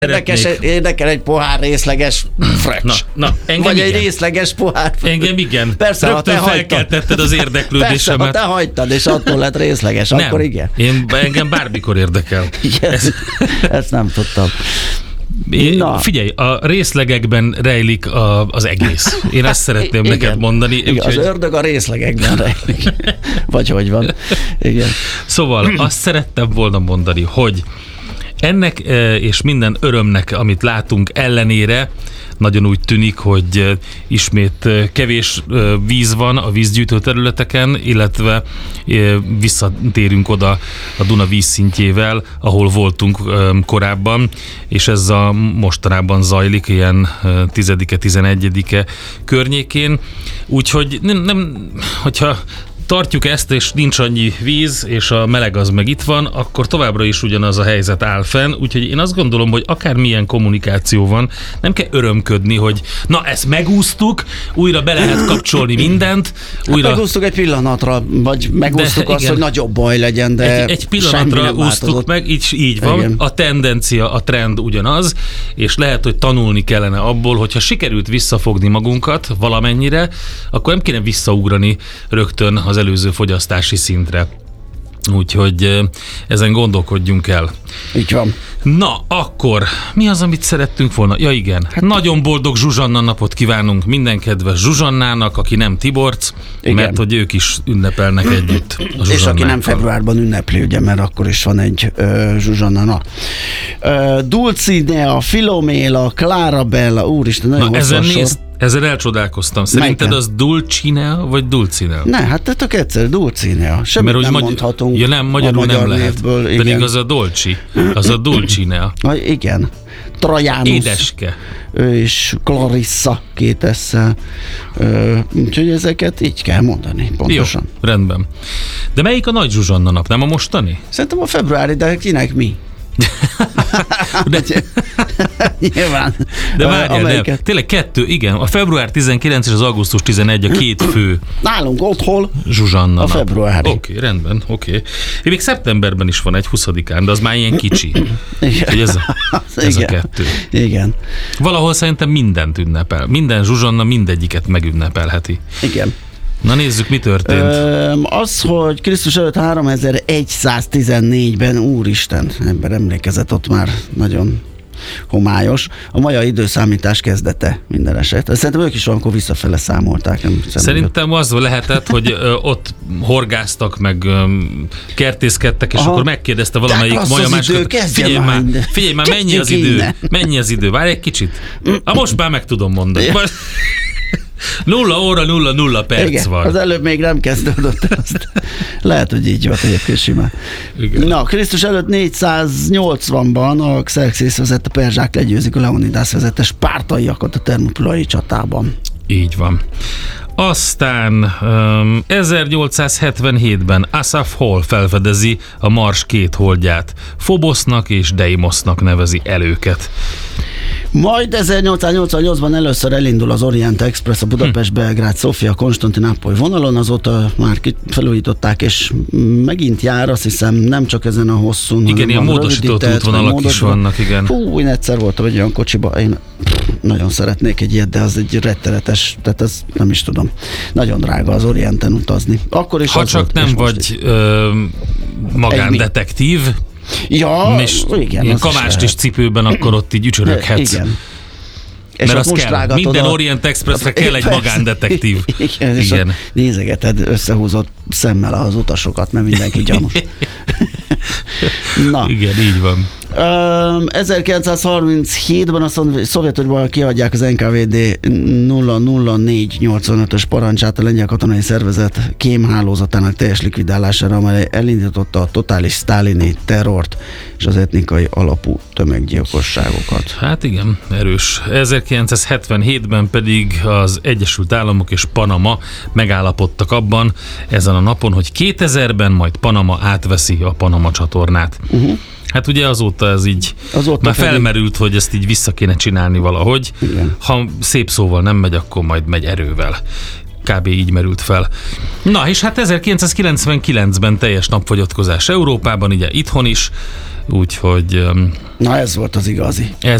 Érdekel egy pohár részleges fröccs. Vagy egy részleges pohár fröccs. Engem igen. Persze, rögtön felkeltetted az érdeklődésemet. Persze, ha te hagytad, és attól lett részleges, nem, akkor igen. Engem bármikor érdekel. Ezt nem tudtam. Figyelj, a részlegekben rejlik az egész. Én ezt szeretném neked mondani. Igen, az ördög a részlegekben rejlik. Vagy hogy van. Igen. Szóval azt szerettem volna mondani, hogy ennek és minden örömnek, amit látunk ellenére, nagyon úgy tűnik, hogy ismét kevés víz van a vízgyűjtő területeken, illetve visszatérünk oda a Duna vízszintjével, ahol voltunk korábban, és ez mostanában zajlik, ilyen 10-e, 11-e környékén. Úgyhogy hogyha tartjuk ezt, és nincs annyi víz, és a meleg az meg itt van, akkor továbbra is ugyanaz a helyzet áll fenn, úgyhogy én azt gondolom, hogy akármilyen kommunikáció van, nem kell örömködni, hogy na, ezt megúsztuk, újra be lehet kapcsolni mindent. Újra... megúsztuk egy pillanatra, vagy megúsztuk azt, hogy nagyobb baj legyen, de egy pillanatra úsztuk meg, így van. Igen. A tendencia, a trend ugyanaz, és lehet, hogy tanulni kellene abból, hogyha sikerült visszafogni magunkat valamennyire, akkor nem kéne visszaugrani rögtön az előző fogyasztási szintre. Úgyhogy ezen gondolkodjunk el. Így van. Na, akkor mi az, amit szerettünk volna? Ja igen, nagyon boldog Zsuzsanna napot kívánunk minden kedves Zsuzsannának, aki nem Tiborc, igen, mert hogy ők is ünnepelnek együtt a Zsuzsannákkal. És aki nem februárban ünnepli, ugye, mert akkor is van egy Zsuzsanna nap. Dulcinea, Filoméla, Clarabella, úristen, nagyon hosszú a sor. Ezzel elcsodálkoztam. Szerinted az Dulcinea vagy Dulcinea? Ne, hát tök egyszer Dulcinea. Semmit nem mondhatunk. Ja nem, magyarul nem lehet. Pedig az a Dolci, az a Dulcinea. Igen. Trajanus. Édeske. Ő is Clarissa két esszel. Úgyhogy ezeket így kell mondani, pontosan. Jó, rendben. De melyik a nagy Zsuzsanna nap? Nem a mostani? Szerintem a februári, de kinek mi? Nyilván. De várjál, tényleg kettő, igen, a február 19 és az augusztus 11 a két fő. Nálunk otthon Zsuzsanna a februári. Oké, rendben, oké. Én még szeptemberben is van egy 20-án, de az már ilyen kicsi. Igen. Ez a kettő. Igen. Valahol szerintem mindent ünnepel. Minden Zsuzsanna mindegyiket megünnepelheti. Igen. Na nézzük, mi történt. Az, hogy Krisztus előtt 3114-ben, úristen, ember emlékezett, ott már nagyon homályos. A maja időszámítás kezdete minden eset. Szerintem ők is valamikor visszafele számolták. Szerintem az lehetett, hogy ott horgáztak, meg kertészkedtek, és akkor megkérdezte valamelyik maja másokat. Figyelj már, mennyi az idő? Várj egy kicsit. Most már meg tudom mondani. 0 óra 00 perc igen, van. Az előbb még nem kezdődött ezt. Lehet, hogy így van egyébként simán. Igen. Na, Krisztus előtt 480-ban a Xerxes vezette perzsák legyőzik a Leonidász vezette spártaiakat a Termopülai csatában. Így van. Aztán 1877-ben Asaph Hall felfedezi a Mars két holdját. Phobosnak és Deimosnak nevezi el őket. Majd 1888-ban először elindul az Orient Express a Budapest-Belgrád-Szofia-Konstantinápoly vonalon, azóta már felújították, és megint jár, azt hiszem, nem csak ezen a hosszún. Igen, ilyen módosított útvonalak is vannak, igen. Én egyszer voltam egy olyan kocsiba, én nagyon szeretnék egy ilyet, de az egy rettenetes, tehát ez nem is tudom. Nagyon drága az Orienten utazni. Akkor is ha csak nem vagy magándetektív, ja, és igen, ilyen kamást is cipőben, akkor ott így ücsöröghetsz. Igen. Mert az kell. Minden Orient Expressre kell egy magándetektív. Igen. Nézegeted összehúzott szemmel az utasokat, mert mindenki gyanús. Na. Igen, így van. 1937-ben a Szovjetunióban kiadják az NKVD 00485-ös parancsát a lengyel katonai szervezet kémhálózatának teljes likvidálására, amely elindította a totális sztálini terrort és az etnikai alapú tömeggyilkosságokat. Hát igen, erős. 1977-ben pedig az Egyesült Államok és Panama megállapodtak abban ezen a napon, hogy 2000-ben majd Panama átveszi a Panama csatornát. Hát ugye azóta ez így már felmerült, hogy ezt így vissza kéne csinálni valahogy. Igen. Ha szép szóval nem megy, akkor majd megy erővel. kb. Így merült fel. Na, és hát 1999-ben teljes napfogyatkozás Európában, ugye itthon is, úgyhogy... Na ez volt az igazi.